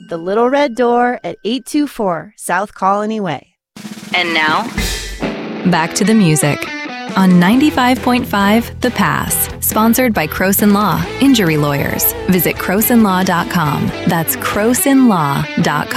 The Little Red Door at 824 South Colony Way. And now, back to the music on 95.5 The Pass, sponsored by Croson Law, Injury Lawyers. Visit crosonlaw.com. That's crosonlaw.com.